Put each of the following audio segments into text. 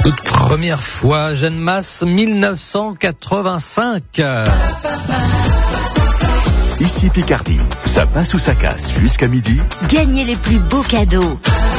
Toute première fois, Jeanne Masse, 1985. Ici Picardie, ça passe ou ça casse jusqu'à midi. Gagnez les plus beaux cadeaux.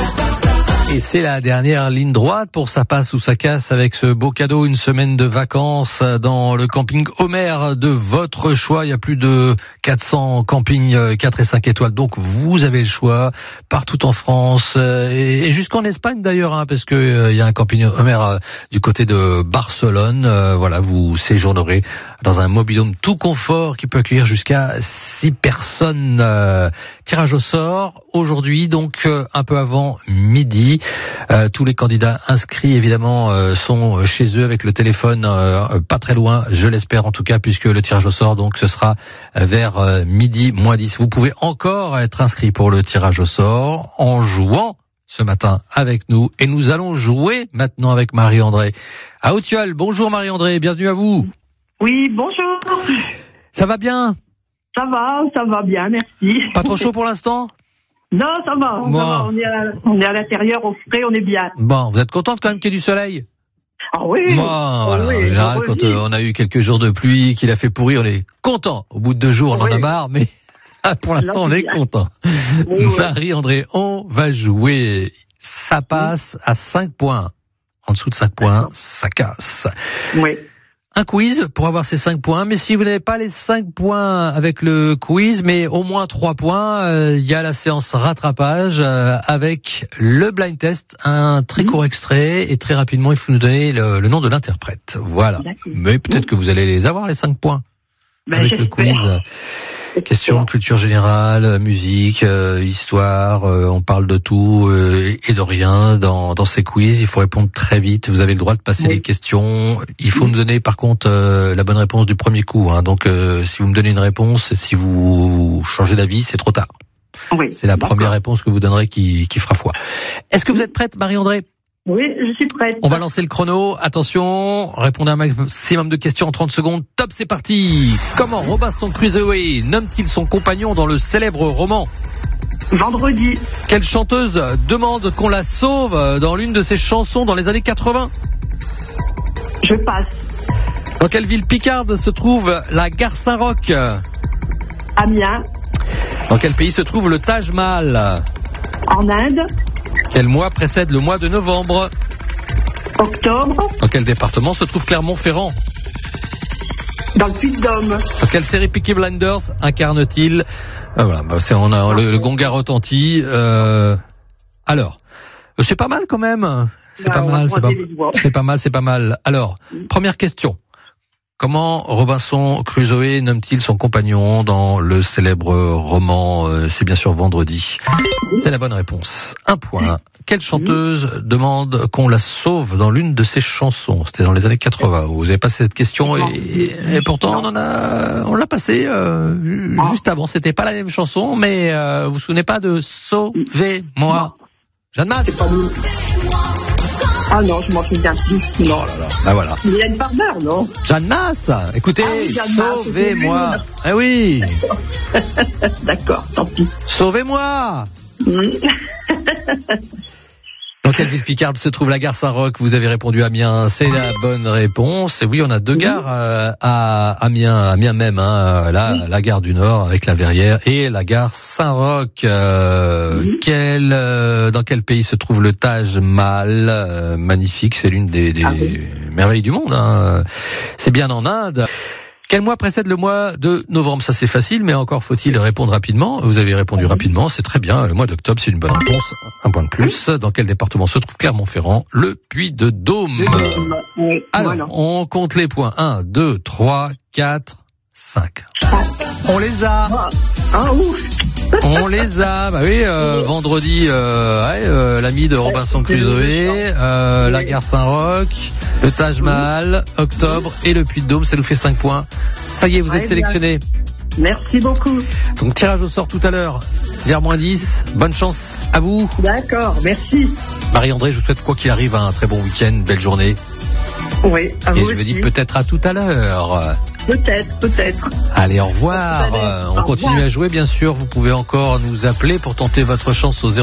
Et c'est la dernière ligne droite pour ça passe ou ça casse avec ce beau cadeau, une semaine de vacances dans le camping Homer de votre choix. Il y a plus de 400 campings 4 et 5 étoiles, donc vous avez le choix partout en France et jusqu'en Espagne d'ailleurs, parce que il y a un camping Homer du côté de Barcelone. Voilà, vous séjournerez dans un mobil-home tout confort qui peut accueillir jusqu'à 6 personnes. Tirage au sort aujourd'hui, donc un peu avant midi. Tous les candidats inscrits évidemment sont chez eux avec le téléphone pas très loin, je l'espère en tout cas, puisque le tirage au sort donc ce sera vers midi moins 10. Vous pouvez encore être inscrit pour le tirage au sort en jouant ce matin avec nous, et nous allons jouer maintenant avec Marie-André à Authiol. Bonjour Marie-André, bienvenue à vous. Oui, bonjour. Ça va bien? Ça va bien, merci. Pas trop chaud pour l'instant? Non, ça va, bon. Ça va. On est à l'intérieur, au frais, on est bien. Bon, vous êtes contente quand même qu'il y ait du soleil? Ah oui. Bon, voilà. Oui, en général, quand on a eu quelques jours de pluie, qu'il a fait pourrir, on est content. Au bout de 2 jours, on en a marre, mais pour l'instant, on est content. Oui. Marie-André, on va jouer. Ça passe à 5 points. En dessous de 5 points, ça casse. Oui. Un quiz pour avoir ces 5 points, mais si vous n'avez pas les 5 points avec le quiz, mais au moins 3 points, il y a la séance rattrapage avec le blind test, un très court extrait, et très rapidement il faut nous donner le nom de l'interprète. Voilà. Mais peut-être que vous allez les avoir les 5 points avec le quiz. Questions, culture générale, musique, histoire, on parle de tout et de rien dans ces quiz. Il faut répondre très vite, vous avez le droit de passer les questions. Il faut nous donner par contre la bonne réponse du premier coup. Donc si vous me donnez une réponse, si vous changez d'avis, c'est trop tard. Oui, c'est la première réponse que vous donnerez qui fera foi. Est-ce que vous êtes prête, Marie-André? Oui, je suis prête. On va lancer le chrono. Attention, répondez à un maximum de questions en 30 secondes. Top, c'est parti. Comment Robinson Crusoe nomme-t-il son compagnon dans le célèbre roman Vendredi. Quelle chanteuse demande qu'on la sauve dans l'une de ses chansons dans les années 80 Je passe. Dans quelle ville picarde se trouve la gare Saint-Roch Amiens. Dans quel pays se trouve le Taj Mahal En Inde. Quel mois précède le mois de novembre? Octobre. Dans quel département se trouve Clermont-Ferrand? Dans le Puy-de-Dôme. Dans quelle série Peaky Blinders incarne-t-il? Voilà, on a le gong a retenti. Alors, c'est pas mal quand même. C'est pas mal. Alors, première question. Comment Robinson Crusoe nomme-t-il son compagnon dans le célèbre roman C'est bien sûr Vendredi. C'est la bonne réponse. 1 point. Quelle chanteuse demande qu'on la sauve dans l'une de ses chansons? C'était dans les années 80. Vous avez passé cette question et pourtant on l'a passée juste avant. C'était pas la même chanson, mais vous vous souvenez pas de Sauvez-moi? Jeanne Masse. C'est pas nous. Ah non, je m'en souviens plus. Non, là. Bah voilà. Il y a une barbare, non? Jeanne Masse. Écoutez, Sauvez-moi. Eh oui. D'accord, tant pis. Sauvez-moi. Dans quelle ville picarde se trouve la gare Saint-Roch? Vous avez répondu Amiens, c'est la bonne réponse. Et oui, on a 2 gares à Amiens même, la gare du Nord avec la Verrière et la gare Saint-Roch. Dans quel pays se trouve le Taj Mahal? Magnifique, c'est l'une des merveilles du monde. C'est bien en Inde. Quel mois précède le mois de novembre? Ça c'est facile, mais encore faut-il répondre rapidement. Vous avez répondu rapidement, c'est très bien. Le mois d'octobre, c'est une bonne réponse. 1 point de plus. Dans quel département se trouve Clermont-Ferrand? Le Puy-de-Dôme. Alors, on compte les points. 1, 2, 3, 4, 5. On les a. On les a. Bah oui, vendredi, l'ami de Robinson Crusoe, la gare Saint-Roch, le Taj Mahal, octobre et le Puy-de-Dôme, ça nous fait 5 points. Ça y est, vous êtes sélectionné. Merci beaucoup. Donc tirage au sort tout à l'heure, vers moins 10. Bonne chance à vous. D'accord, merci. Marie-André, je vous souhaite quoi qu'il arrive un très bon week-end, belle journée. Oui, à vous. Et je vous dis peut-être à tout à l'heure. Peut-être. Allez, au revoir. On continue à jouer, bien sûr. Vous pouvez encore nous appeler pour tenter votre chance au 0.